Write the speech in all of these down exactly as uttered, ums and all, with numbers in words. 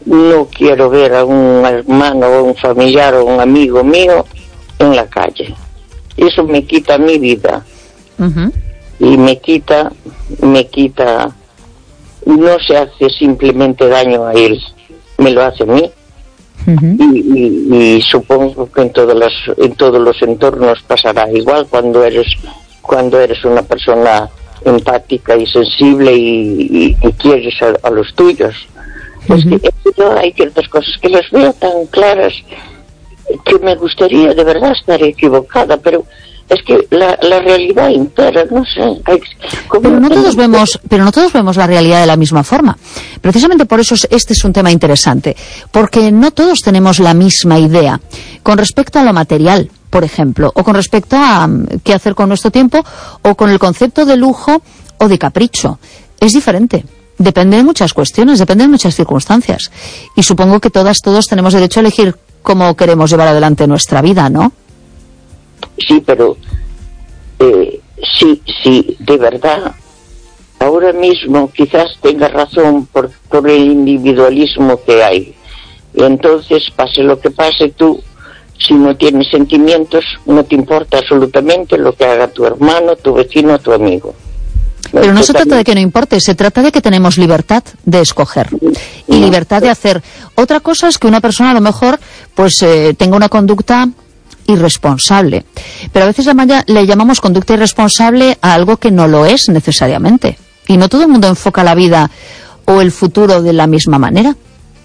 no quiero ver a un hermano o un familiar o un amigo mío en la calle. Eso me quita mi vida. Uh-huh. Y me quita, me quita, no se hace simplemente daño a él, me lo hace a mí. Uh-huh. y, y, y supongo que en todas las, en todos los entornos pasará igual cuando eres, cuando eres una persona empática y sensible y, y, y quieres a, a los tuyos. Uh-huh. Es que, es que yo hay ciertas cosas que las veo tan claras que me gustaría de verdad estar equivocada, pero es que la, la realidad impera, no sé. Hay, pero no todos vemos, pero no todos vemos la realidad de la misma forma. Precisamente por eso este es un tema interesante, porque no todos tenemos la misma idea con respecto a lo material, por ejemplo, o con respecto a um, qué hacer con nuestro tiempo, o con el concepto de lujo o de capricho. Es diferente. Depende de muchas cuestiones, depende de muchas circunstancias. Y supongo que todas, todos tenemos derecho a elegir cómo queremos llevar adelante nuestra vida, ¿no? Sí, pero eh, sí, sí, de verdad, ahora mismo quizás tenga razón por, por el individualismo que hay. Y entonces, pase lo que pase, tú, si no tienes sentimientos, no te importa absolutamente lo que haga tu hermano, tu vecino, tu amigo. Pero no se trata de que no importe, se trata de que tenemos libertad de escoger y libertad de hacer. Otra cosa es que una persona a lo mejor pues eh, tenga una conducta irresponsable, pero a veces la, le llamamos conducta irresponsable a algo que no lo es necesariamente, y no todo el mundo enfoca la vida o el futuro de la misma manera,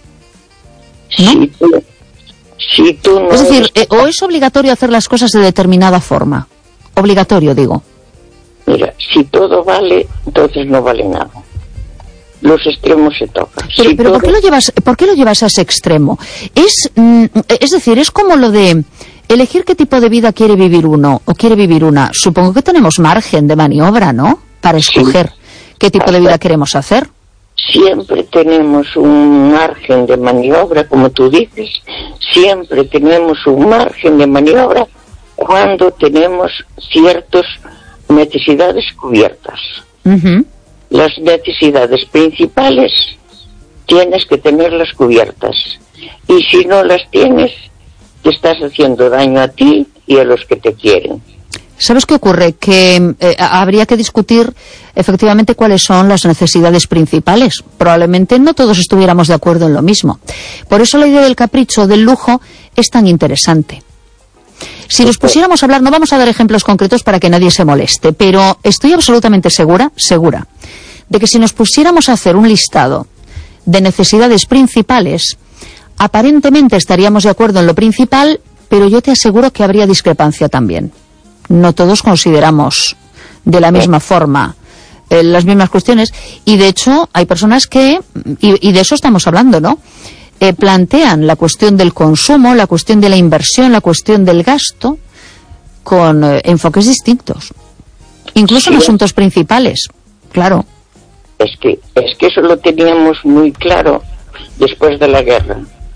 ¿no? Sí, tú, sí, tú no es decir, eres... eh, o es obligatorio hacer las cosas de determinada forma, obligatorio digo. Mira, si todo vale, entonces no vale nada. Los extremos se tocan. Pero, si pero todo... ¿por qué lo llevas, por qué lo llevas a ese extremo? Es, mm, es decir, es como lo de elegir qué tipo de vida quiere vivir uno o quiere vivir una. Supongo que tenemos margen de maniobra, ¿no? Para escoger sí. qué tipo de vida queremos hacer. Siempre tenemos un margen de maniobra, como tú dices. Siempre tenemos un margen de maniobra cuando tenemos ciertas necesidades cubiertas. Uh-huh. Las necesidades principales tienes que tenerlas cubiertas, y si no las tienes te estás haciendo daño a ti y a los que te quieren. ¿Sabes qué ocurre? Que eh, habría que discutir efectivamente cuáles son las necesidades principales. Probablemente no todos estuviéramos de acuerdo en lo mismo. Por eso la idea del capricho, del lujo, es tan interesante. Si nos pusiéramos a hablar, no vamos a dar ejemplos concretos para que nadie se moleste, pero estoy absolutamente segura, segura, de que si nos pusiéramos a hacer un listado de necesidades principales, aparentemente estaríamos de acuerdo en lo principal, pero yo te aseguro que habría discrepancia también. No todos consideramos de la misma forma eh, las mismas cuestiones, y de hecho hay personas que, y, y de eso estamos hablando, ¿no?, Eh, plantean la cuestión del consumo, la cuestión de la inversión, la cuestión del gasto, con eh, enfoques distintos, incluso sí. en asuntos principales, claro. Es que, es que eso lo teníamos muy claro después de la guerra.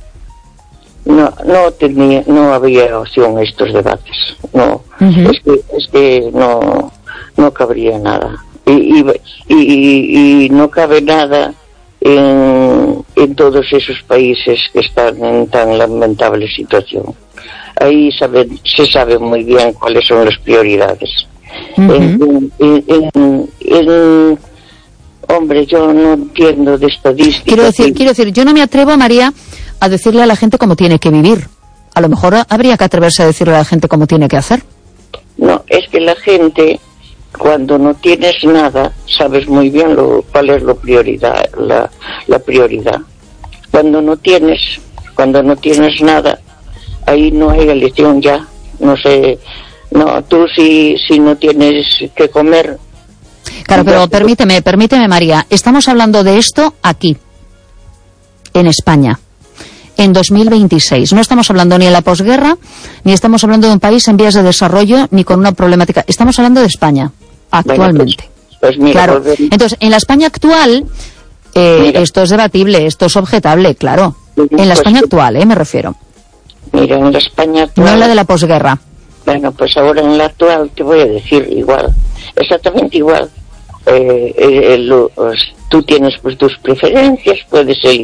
No, no tenía, no había opción a estos debates. No, uh-huh. es que, es que no, no cabría nada. Y, y, y, y no cabe nada En, en todos esos países que están en tan lamentable situación. Ahí sabe, se sabe muy bien cuáles son las prioridades. Uh-huh. en, en, en, en, hombre, yo no entiendo de estadística. Quiero decir, quiero decir, yo no me atrevo, María, a decirle a la gente cómo tiene que vivir. A lo mejor habría que atreverse a decirle a la gente cómo tiene que hacer. No, es que la gente, cuando no tienes nada, sabes muy bien lo, cuál es lo prioridad, la, la prioridad. Cuando no tienes, cuando no tienes nada, ahí no hay elección ya. No sé, no, tú si, si no tienes que comer. Claro, pero permíteme, permíteme, María, estamos hablando de esto aquí, en España, en dos mil veintiséis. No estamos hablando ni en la posguerra, ni estamos hablando de un país en vías de desarrollo, ni con una problemática. Estamos hablando de España, actualmente. Bueno, pues, pues mira, claro. Pues, entonces, en la España actual, eh, esto es debatible, esto es objetable, claro. En la pues, España actual, eh, me refiero. Mira, en la España actual... No en la de la posguerra. Bueno, pues ahora en la actual te voy a decir igual, exactamente igual. Eh, eh, lo, tú tienes pues tus preferencias, puedes elegir